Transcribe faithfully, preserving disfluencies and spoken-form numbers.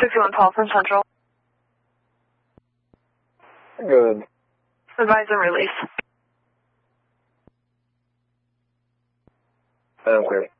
fifty-one Paulson Central. Good. Advise and release. I'm clear.